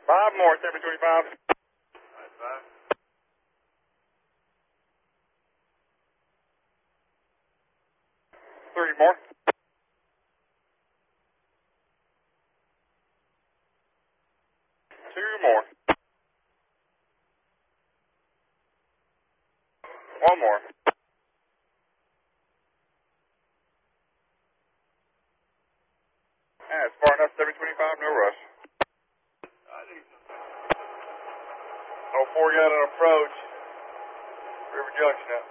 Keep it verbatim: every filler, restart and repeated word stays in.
Five more, seven twenty-five. Alright, five. Three more. Two more. One more. That's far enough, seven twenty-five, no rush. Oh four got an approach. River Junction up.